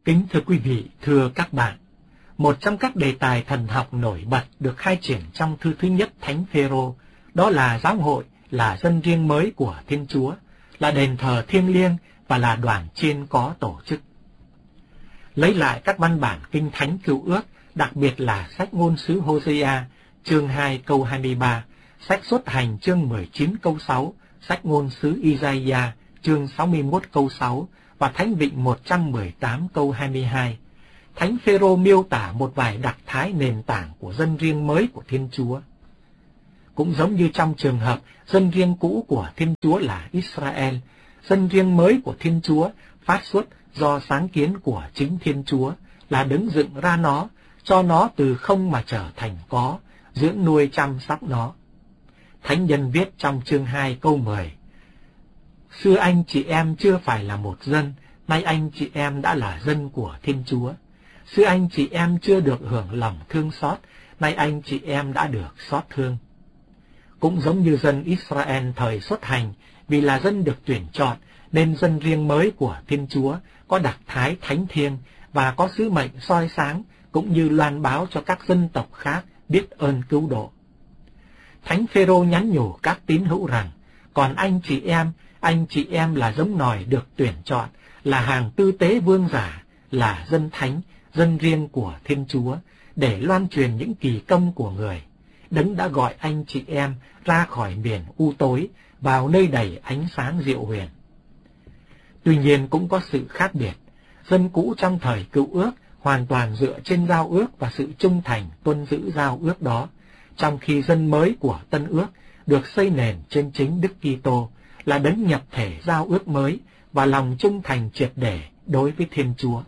Kính thưa quý vị, thưa các bạn, một trong các đề tài thần học nổi bật được khai triển trong thư thứ nhất Thánh Phêrô, đó là giáo hội là dân riêng mới của Thiên Chúa, là đền thờ thiêng liêng và là đoàn chiên có tổ chức. Lấy lại các văn bản kinh thánh Cựu Ước, đặc biệt là sách Ngôn sứ Hôse-a chương 2 câu 23, sách Xuất hành chương 19 câu 6, sách Ngôn sứ Isaiah chương 61 câu 6 và Thánh Vịnh 118 câu 22. Thánh Phêrô miêu tả một vài đặc thái nền tảng của dân riêng mới của Thiên Chúa. Cũng giống như trong trường hợp dân riêng cũ của Thiên Chúa là Israel, dân riêng mới của Thiên Chúa phát xuất do sáng kiến của chính Thiên Chúa, là đứng dựng ra nó, cho nó từ không mà trở thành có, dưỡng nuôi chăm sóc nó. Thánh nhân viết trong chương 2 câu 10, xưa anh chị em chưa phải là một dân, nay anh chị em đã là dân của Thiên Chúa. Xưa anh chị em chưa được hưởng lòng thương xót, nay anh chị em đã được xót thương. Cũng giống như dân Israel thời xuất hành, vì là dân được tuyển chọn, nên dân riêng mới của Thiên Chúa có đặc thái thánh thiêng và có sứ mệnh soi sáng, cũng như loan báo cho các dân tộc khác biết ơn cứu độ. Thánh Phêrô nhắn nhủ các tín hữu rằng, còn anh chị em là giống nòi được tuyển chọn, là hàng tư tế vương giả, là dân thánh, dân riêng của Thiên Chúa, để loan truyền những kỳ công của Người. Đấng đã gọi anh chị em ra khỏi miền u tối, vào nơi đầy ánh sáng diệu huyền. Tuy nhiên cũng có sự khác biệt. Dân cũ trong thời Cựu Ước hoàn toàn dựa trên giao ước và sự trung thành tuân giữ giao ước đó, trong khi dân mới của Tân Ước được xây nền trên chính Đức Kitô, là đấng nhập thể giao ước mới và lòng trung thành triệt để đối với Thiên Chúa.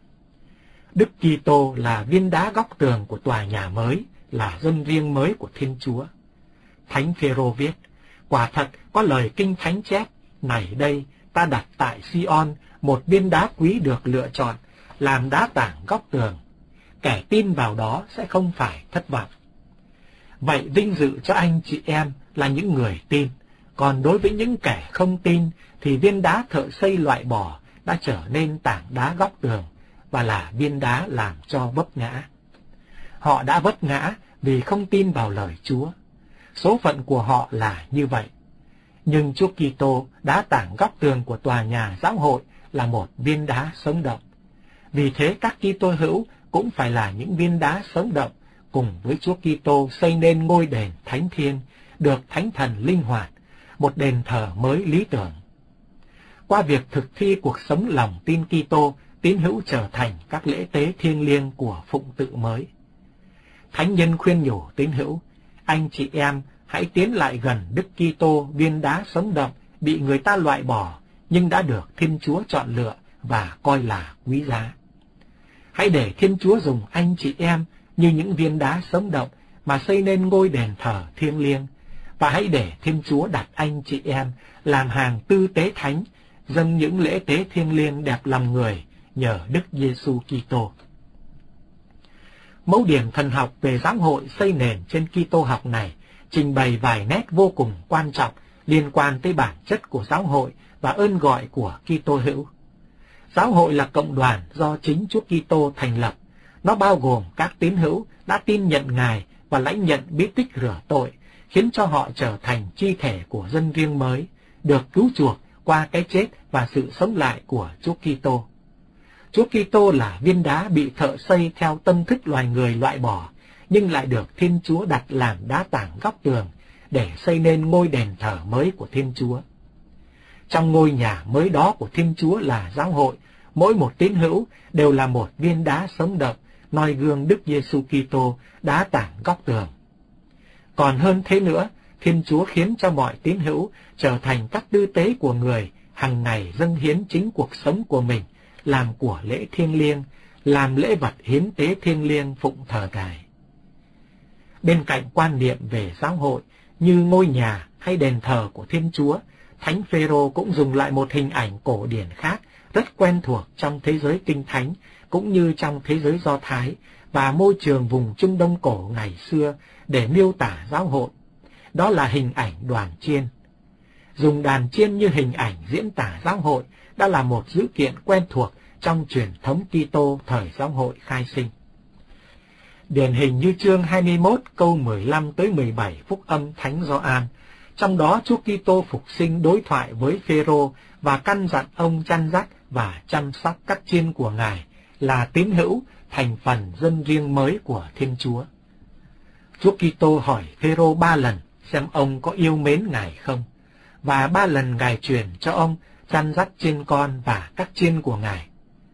Đức Kitô là viên đá góc tường của tòa nhà mới, là dân riêng mới của Thiên Chúa. Thánh Phêrô viết, quả thật có lời kinh thánh chép, này đây ta đặt tại Sion một viên đá quý được lựa chọn, làm đá tảng góc tường. Kẻ tin vào đó sẽ không phải thất vọng. Vậy vinh dự cho anh chị em là những người tin, còn đối với những kẻ không tin thì viên đá thợ xây loại bỏ đã trở nên tảng đá góc tường và là viên đá làm cho vấp ngã. Họ đã vấp ngã vì không tin vào lời Chúa. Số phận của họ là như vậy. Nhưng Chúa Kitô, đá tảng góc tường của tòa nhà giáo hội, là một viên đá sống động. Vì thế các Kitô hữu cũng phải là những viên đá sống động, cùng với Chúa Kitô xây nên ngôi đền thánh thiêng, được Thánh Thần linh hoạt, một đền thờ mới lý tưởng. Qua việc thực thi cuộc sống lòng tin Kitô, tín hữu trở thành các lễ tế thiêng liêng của phụng tự mới. Thánh nhân khuyên nhủ tín hữu, anh chị em hãy tiến lại gần Đức Kitô, viên đá sống động, bị người ta loại bỏ, nhưng đã được Thiên Chúa chọn lựa và coi là quý giá. Hãy để Thiên Chúa dùng anh chị em như những viên đá sống động mà xây nên ngôi đền thờ thiêng liêng, và hãy để Thiên Chúa đặt anh chị em làm hàng tư tế thánh, dâng những lễ tế thiêng liêng đẹp lòng người nhờ Đức Giêsu Kitô. Mẫu điểm thần học về giáo hội xây nền trên Kitô học này trình bày vài nét vô cùng quan trọng liên quan tới bản chất của giáo hội và ơn gọi của Kitô hữu. Giáo hội là cộng đoàn do chính Chúa Kitô thành lập. Nó bao gồm các tín hữu đã tin nhận Ngài và lãnh nhận bí tích rửa tội, khiến cho họ trở thành chi thể của dân riêng mới, được cứu chuộc qua cái chết và sự sống lại của Chúa Kitô. Chúa Kitô là viên đá bị thợ xây theo tâm thức loài người loại bỏ, nhưng lại được Thiên Chúa đặt làm đá tảng góc tường để xây nên ngôi đền thờ mới của Thiên Chúa. Trong ngôi nhà mới đó của Thiên Chúa là giáo hội, mỗi một tín hữu đều là một viên đá sống động, noi gương Đức Giêsu Kitô, đá tảng góc tường. Còn hơn thế nữa, Thiên Chúa khiến cho mọi tín hữu trở thành các tư tế của Người, hàng ngày dâng hiến chính cuộc sống của mình, làm của lễ thiêng liêng, làm lễ vật hiến tế thiêng liêng phụng thờ Ngài. Bên cạnh quan niệm về giáo hội như ngôi nhà hay đền thờ của Thiên Chúa, Thánh Phêrô cũng dùng lại một hình ảnh cổ điển khác rất quen thuộc trong thế giới Kinh Thánh cũng như trong thế giới Do Thái và môi trường vùng Trung Đông cổ ngày xưa để miêu tả giáo hội. Đó là hình ảnh đoàn chiên. Dùng đàn chiên như hình ảnh diễn tả giáo hội đã là một dữ kiện quen thuộc trong truyền thống Kitô thời giáo hội khai sinh. Điển hình như chương 21 câu 15 tới 17 Phúc âm Thánh Gioan, trong đó Chúa Kitô phục sinh đối thoại với Phêrô và căn dặn ông chăn dắt và chăm sóc các chiên của Ngài là tín hữu, thành phần dân riêng mới của Thiên Chúa. Chúa Kitô hỏi Phêrô 3 lần xem ông có yêu mến Ngài không, và 3 lần Ngài truyền cho ông chăn dắt chiên con và các chiên của Ngài.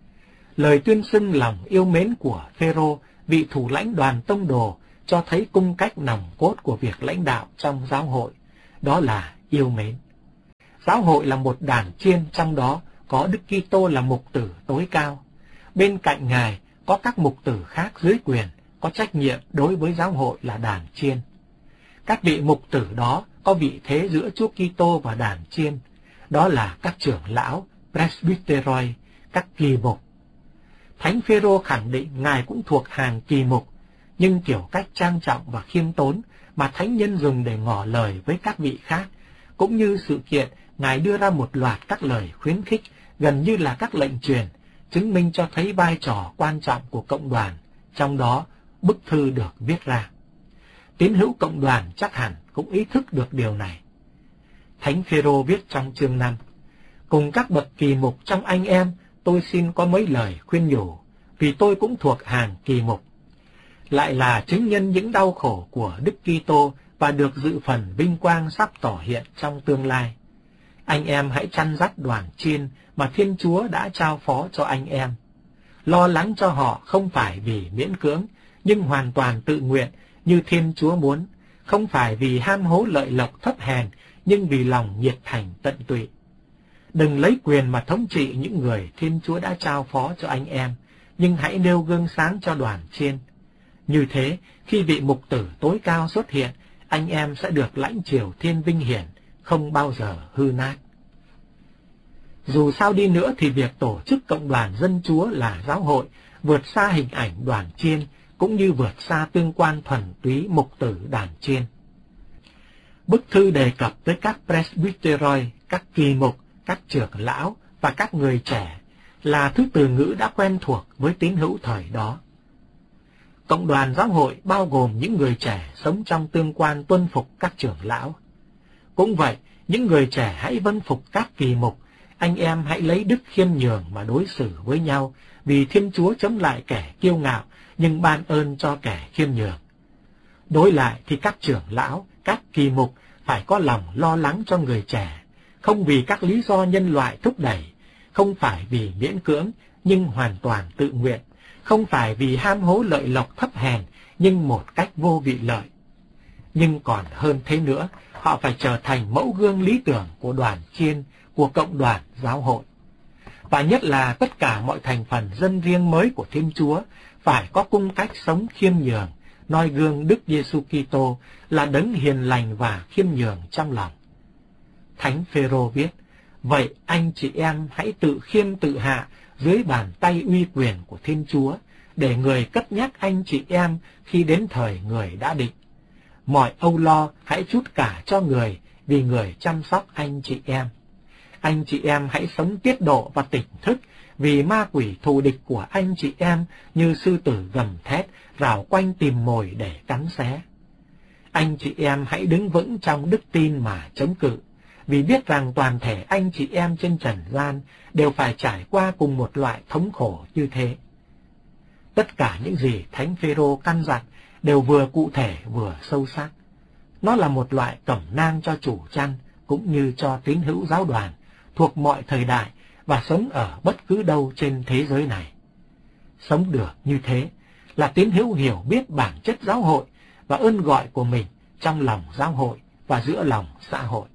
Lời tuyên xưng lòng yêu mến của Phêrô, vị thủ lãnh đoàn tông đồ, cho thấy cung cách nòng cốt của việc lãnh đạo trong giáo hội, đó là yêu mến. Giáo hội là một đàn chiên, trong đó có Đức Kitô là mục tử tối cao. Bên cạnh Ngài có các mục tử khác dưới quyền, có trách nhiệm đối với giáo hội là đàn chiên. Các vị mục tử đó có vị thế giữa Chúa Kitô và đàn chiên, đó là các trưởng lão, presbyteroi, các kỳ mục. Thánh Phêrô khẳng định Ngài cũng thuộc hàng kỳ mục, nhưng kiểu cách trang trọng và khiêm tốn mà thánh nhân dùng để ngỏ lời với các vị khác, cũng như sự kiện Ngài đưa ra một loạt các lời khuyến khích gần như là các lệnh truyền, chứng minh cho thấy vai trò quan trọng của cộng đoàn, trong đó bức thư được viết ra. Tín hữu cộng đoàn chắc hẳn cũng ý thức được điều này. Thánh Phêrô viết trong chương 5, cùng các bậc kỳ mục trong anh em, tôi xin có mấy lời khuyên nhủ, vì tôi cũng thuộc hàng kỳ mục. Lại là chứng nhân những đau khổ của Đức Kitô và được dự phần vinh quang sắp tỏ hiện trong tương lai. Anh em hãy chăn dắt đoàn chiên mà Thiên Chúa đã trao phó cho anh em. Lo lắng cho họ không phải vì miễn cưỡng, nhưng hoàn toàn tự nguyện như Thiên Chúa muốn, không phải vì ham hố lợi lộc thấp hèn, nhưng vì lòng nhiệt thành tận tụy. Đừng lấy quyền mà thống trị những người Thiên Chúa đã trao phó cho anh em, nhưng hãy nêu gương sáng cho đoàn chiên. Như thế, khi vị mục tử tối cao xuất hiện, anh em sẽ được lãnh triều thiên vinh hiển, không bao giờ hư nát. Dù sao đi nữa thì việc tổ chức cộng đoàn dân Chúa là giáo hội vượt xa hình ảnh đoàn chiên, cũng như vượt xa tương quan thuần túy mục tử đàn chiên. Bức thư đề cập tới các presbyteroi, các kỳ mục, các trưởng lão và các người trẻ, là thứ từ ngữ đã quen thuộc với tín hữu thời đó. Cộng đoàn giáo hội bao gồm những người trẻ sống trong tương quan tuân phục các trưởng lão. Cũng vậy, những người trẻ hãy vâng phục các kỳ mục, anh em hãy lấy đức khiêm nhường mà đối xử với nhau, vì Thiên Chúa chống lại kẻ kiêu ngạo, nhưng ban ơn cho kẻ khiêm nhường. Đối lại thì các trưởng lão, các kỳ mục phải có lòng lo lắng cho người trẻ, không vì các lý do nhân loại thúc đẩy, không phải vì miễn cưỡng, nhưng hoàn toàn tự nguyện, không phải vì ham hố lợi lộc thấp hèn, nhưng một cách vô vị lợi. Nhưng còn hơn thế nữa, họ phải trở thành mẫu gương lý tưởng của đoàn chiên, của cộng đoàn giáo hội. Và nhất là tất cả mọi thành phần dân riêng mới của Thiên Chúa phải có cung cách sống khiêm nhường, noi gương Đức Giêsu Kitô là đấng hiền lành và khiêm nhường trong lòng. Thánh Phêrô viết, vậy anh chị em hãy tự khiêm tự hạ dưới bàn tay uy quyền của Thiên Chúa, để người cất nhắc anh chị em khi đến thời người đã định. Mọi âu lo hãy trút cả cho người, vì người chăm sóc anh chị em. Anh chị em hãy sống tiết độ và tỉnh thức, vì ma quỷ thù địch của anh chị em như sư tử gầm thét, rào quanh tìm mồi để cắn xé. Anh chị em hãy đứng vững trong đức tin mà chống cự, vì biết rằng toàn thể anh chị em trên trần gian đều phải trải qua cùng một loại thống khổ như thế. Tất cả những gì Thánh Phêrô căn dặn đều vừa cụ thể vừa sâu sắc. Nó là một loại cẩm nang cho chủ chăn, cũng như cho tín hữu giáo đoàn, thuộc mọi thời đại và sống ở bất cứ đâu trên thế giới này. Sống được như thế là tín hữu hiểu biết bản chất giáo hội và ơn gọi của mình trong lòng giáo hội và giữa lòng xã hội.